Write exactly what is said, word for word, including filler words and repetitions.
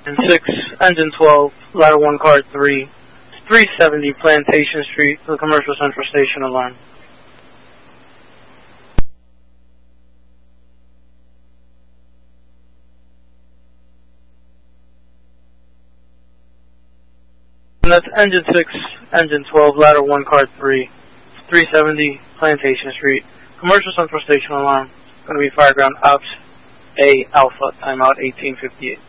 six, engine twelve, ladder one, car three, three seventy Plantation Street, the Commercial Central Station alarm. And that's engine six, engine twelve, ladder one, car three, three seventy Plantation Street, Commercial Central Station alarm. Going to be Fireground Ops A Alpha, timeout eighteen fifty-eight.